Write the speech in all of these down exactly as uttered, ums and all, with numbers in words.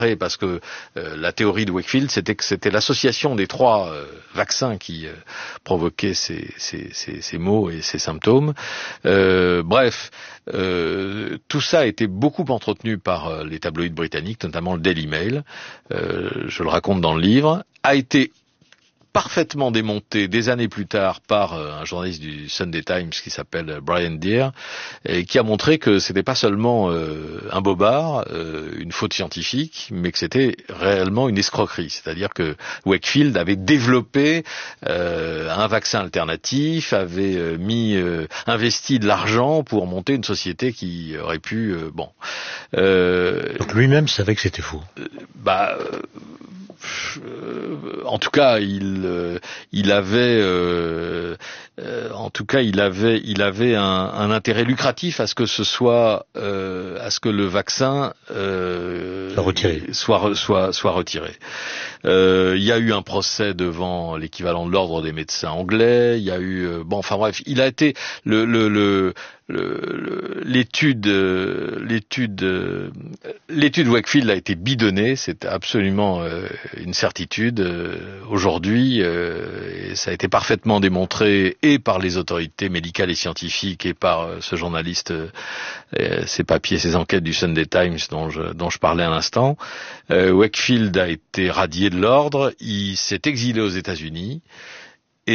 parce que euh, la théorie de Wakefield, c'était que c'était l'association des trois euh, vaccins qui euh, provoquait ces, ces, ces, ces maux et ces symptômes. Euh, bref, euh, tout ça a été beaucoup entretenu par euh, les tabloïds britanniques, notamment le Daily Mail, euh, je le raconte dans le livre, a été parfaitement démonté des années plus tard par euh, un journaliste du Sunday Times qui s'appelle Brian Deer et qui a montré que c'était pas seulement euh, un bobard, euh, une faute scientifique, mais que c'était réellement une escroquerie. C'est-à-dire que Wakefield avait développé euh, un vaccin alternatif, avait euh, mis euh, investi de l'argent pour monter une société qui aurait pu euh, bon. Euh, Donc lui-même savait que c'était faux. Euh, bah euh, en tout cas, il, euh, il avait, euh, euh, en tout cas, il avait, il avait un, un intérêt lucratif à ce que ce soit, euh, à ce que le vaccin euh, soit retiré. Soit, soit, soit retiré. Euh, il y a eu un procès devant l'équivalent de l'ordre des médecins anglais. Il y a eu, euh, bon, enfin bref, il a été le, le, le Le, l'étude, l'étude, l'étude Wakefield a été bidonnée, c'est absolument euh, une certitude euh, aujourd'hui, euh, et ça a été parfaitement démontré et par les autorités médicales et scientifiques et par euh, ce journaliste, euh, ses papiers, ses enquêtes du Sunday Times dont je, dont je parlais à l'instant. Euh, Wakefield a été radié de l'ordre, il s'est exilé aux États-Unis. Et,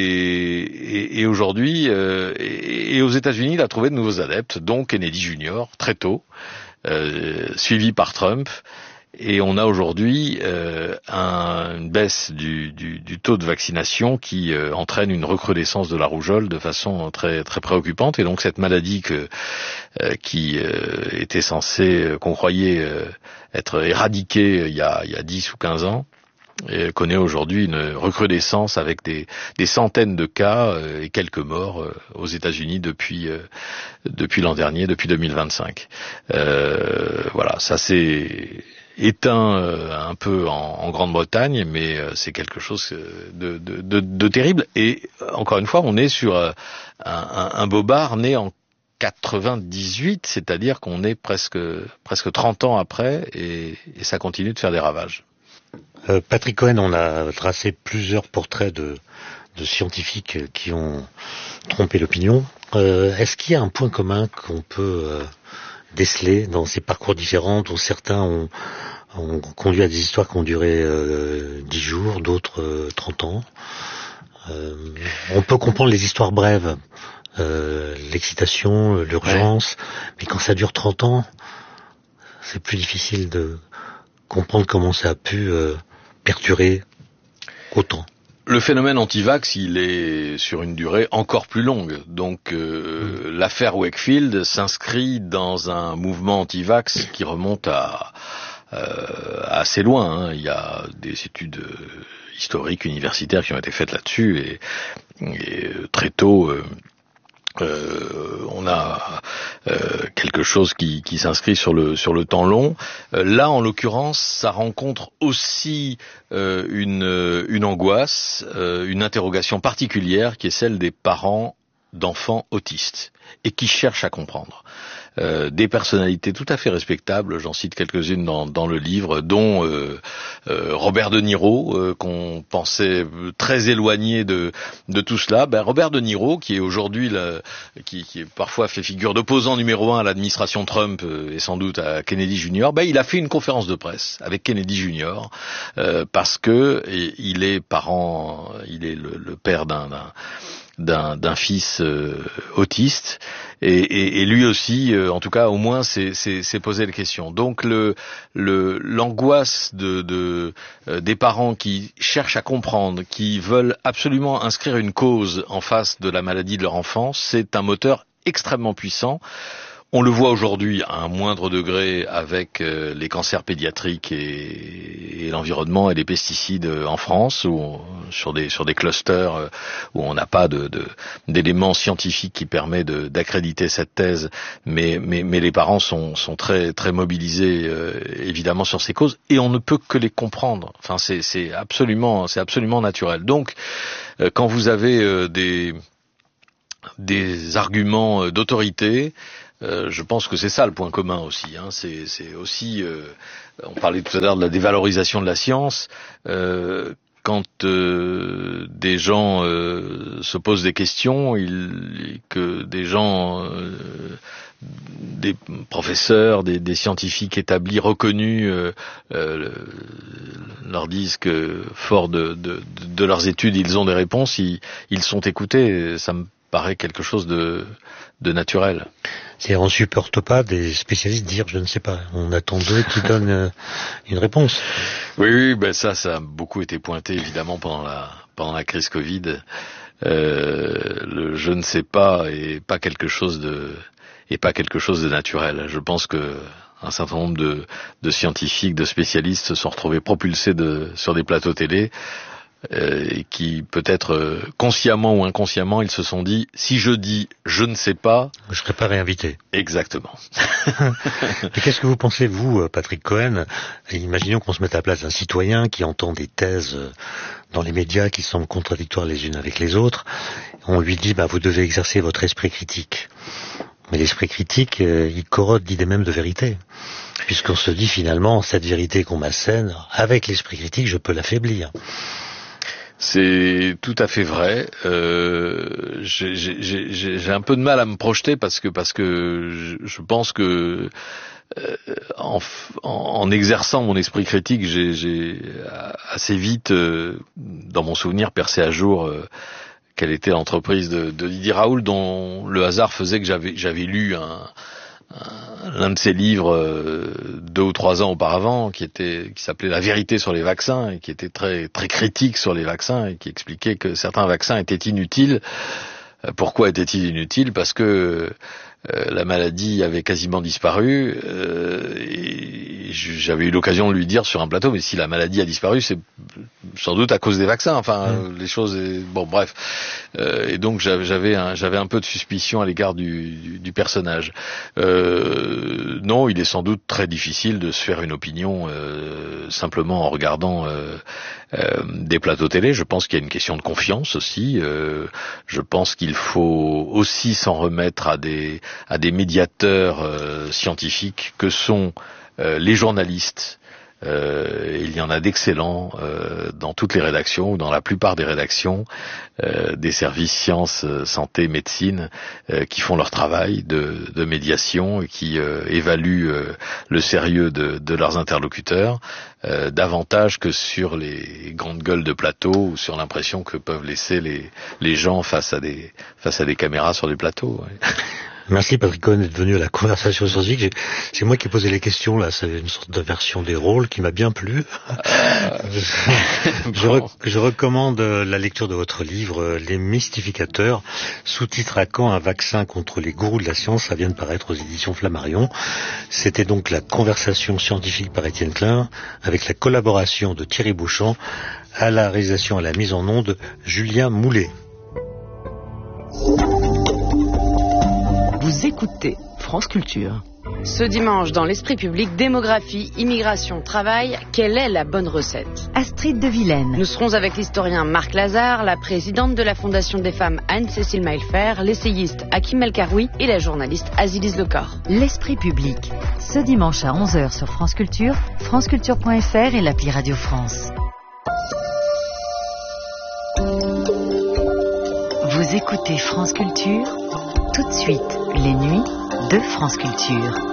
et, et aujourd'hui, euh, et, et aux États-Unis, il a trouvé de nouveaux adeptes, dont Kennedy junior, très tôt, euh, suivi par Trump. Et on a aujourd'hui euh, un, une baisse du, du, du taux de vaccination qui euh, entraîne une recrudescence de la rougeole de façon très très préoccupante. Et donc cette maladie que, euh, qui euh, était censée, qu'on croyait euh, être éradiquée il y a, il y a dix ou quinze ans, et connaît aujourd'hui une recrudescence avec des, des centaines de cas euh, et quelques morts euh, aux États-Unis depuis euh, depuis l'an dernier, depuis deux mille vingt-cinq. Euh, voilà, ça s'est éteint euh, un peu en, en Grande-Bretagne, mais euh, c'est quelque chose de, de, de, de terrible. Et encore une fois, on est sur euh, un, un, un bobard né en quatre-vingt-dix-huit, c'est-à-dire qu'on est presque presque trente ans après, et, et ça continue de faire des ravages. Euh, Patrick Cohen, on a tracé plusieurs portraits de, de scientifiques qui ont trompé l'opinion. Euh, est-ce qu'il y a un point commun qu'on peut euh, déceler dans ces parcours différents, dont certains ont, ont conduit à des histoires qui ont duré euh, dix jours, d'autres euh, trente ans. Euh, on peut comprendre les histoires brèves, euh, l'excitation, l'urgence, ouais. Mais quand ça dure trente ans, c'est plus difficile de comprendre comment ça a pu euh, perdurer autant. Le phénomène anti-vax, il est sur une durée encore plus longue. Donc euh, mmh. l'affaire Wakefield s'inscrit dans un mouvement anti-vax qui remonte à, euh, à assez loin. Hein. Il y a des études euh, historiques, universitaires qui ont été faites là-dessus et, et euh, très tôt... Euh, Euh, on a euh, quelque chose qui, qui s'inscrit sur le sur le temps long. Euh, là, en l'occurrence, ça rencontre aussi euh, une une angoisse, euh, une interrogation particulière qui est celle des parents d'enfants autistes et qui cherchent à comprendre. Euh, des personnalités tout à fait respectables, j'en cite quelques-unes dans, dans le livre, dont euh, euh, Robert De Niro, euh, qu'on pensait très éloigné de, de tout cela. Ben, Robert De Niro, qui est aujourd'hui, le, qui, qui parfois fait figure d'opposant numéro un à l'administration Trump euh, et sans doute à Kennedy junior, ben, il a fait une conférence de presse avec Kennedy junior euh, parce que et, il est parent, il est le, le père d'un, d'un d'un, d'un fils euh, autiste et, et, et lui aussi, euh, en tout cas au moins, s'est, s'est, s'est posé la question. Donc le, le, l'angoisse de, de, euh, des parents qui cherchent à comprendre, qui veulent absolument inscrire une cause en face de la maladie de leur enfant, c'est un moteur extrêmement puissant. On le voit aujourd'hui à un moindre degré avec euh, les cancers pédiatriques et, et l'environnement et les pesticides en France, où on, sur des sur des clusters euh, où on n'a pas de, de d'éléments scientifiques qui permet de, d'accréditer cette thèse, mais mais mais les parents sont sont très très mobilisés euh, évidemment sur ces causes et on ne peut que les comprendre. Enfin c'est c'est absolument c'est absolument naturel. Donc euh, quand vous avez euh, des des arguments d'autorité euh, je pense que c'est ça le point commun aussi. Hein. C'est, c'est aussi, euh, on parlait tout à l'heure de la dévalorisation de la science. Euh, quand euh, des gens euh, se posent des questions, il, que des gens, euh, des professeurs, des, des scientifiques établis, reconnus, euh, euh, leur disent que, fort de, de, de leurs études, ils ont des réponses, ils, ils sont écoutés. Ça me paraît quelque chose de, de naturel. C'est-à-dire, on ne supporte pas des spécialistes dire je ne sais pas. On attend d'eux qui donnent euh, une réponse. Oui, oui, ben ça, ça a beaucoup été pointé évidemment pendant la pendant la crise Covid. Euh, le je ne sais pas est pas quelque chose de est pas quelque chose de naturel. Je pense que un certain nombre de, de scientifiques, de spécialistes se sont retrouvés propulsés de, sur des plateaux télé. Euh, et qui peut-être euh, consciemment ou inconsciemment ils se sont dit si je dis je ne sais pas, je serai pas réinvité. Exactement. Et qu'est-ce que vous pensez, vous, Patrick Cohen? Imaginons qu'on se mette à la place d'un citoyen qui entend des thèses dans les médias qui semblent contradictoires les unes avec les autres. On lui dit bah vous devez exercer votre esprit critique. Mais l'esprit critique, euh, il corrode l'idée même de vérité. Puisqu'on se dit finalement cette vérité qu'on m'assène, avec l'esprit critique, je peux l'affaiblir. C'est tout à fait vrai. Euh, j'ai, j'ai, j'ai, j'ai un peu de mal à me projeter parce que parce que je, je pense que euh, en, en exerçant mon esprit critique, j'ai, j'ai assez vite, euh, dans mon souvenir, percé à jour euh, quelle était l'entreprise de, de Didier Raoult, dont le hasard faisait que j'avais j'avais lu un l'un de ses livres euh, deux ou trois ans auparavant, qui était qui s'appelait La vérité sur les vaccins et qui était très très critique sur les vaccins et qui expliquait que certains vaccins étaient inutiles. Euh, pourquoi étaient-ils inutiles? Parce que euh, la maladie avait quasiment disparu. Euh, et j'avais eu l'occasion de lui dire sur un plateau, mais si la maladie a disparu, c'est sans doute à cause des vaccins. Enfin, mmh. les choses. Bon, bref. Euh, et donc j'avais un, j'avais un peu de suspicion à l'égard du, du, du personnage. Euh, non, il est sans doute très difficile de se faire une opinion euh, simplement en regardant euh, euh, des plateaux télé. Je pense qu'il y a une question de confiance aussi. Euh, je pense qu'il faut aussi s'en remettre à des à des médiateurs euh, scientifiques que sont euh, les journalistes. Euh, il y en a d'excellents euh, dans toutes les rédactions ou dans la plupart des rédactions euh, des services sciences, santé, médecine euh, qui font leur travail de, de médiation et qui euh, évaluent euh, le sérieux de, de leurs interlocuteurs euh, davantage que sur les grandes gueules de plateau ou sur l'impression que peuvent laisser les, les gens face à des face à des caméras sur des plateaux. Ouais. Merci Patrick Cohen d'être venu à la conversation scientifique. C'est moi qui ai posé les questions là, c'est une sorte d'inversion des rôles qui m'a bien plu. Euh, je, bon. re, je recommande la lecture de votre livre Les Mystificateurs, sous-titre à quand un vaccin contre les gourous de la science, ça vient de paraître aux éditions Flammarion. C'était donc la conversation scientifique par Étienne Klein avec la collaboration de Thierry Beauchamp, à la réalisation, à la mise en onde, Julien Moulet. Vous écoutez France Culture. Ce dimanche, dans l'esprit public, démographie, immigration, travail, quelle est la bonne recette? Astrid de Vilaine. Nous serons avec l'historien Marc Lazare, la présidente de la Fondation des femmes Anne-Cécile Maillefer, l'essayiste Hakim El Karoui et la journaliste Azilise Lecor. L'esprit public. Ce dimanche à onze heures sur France Culture, franceculture point f r et l'appli Radio France. Vous écoutez France Culture, tout de suite, les nuits de France Culture.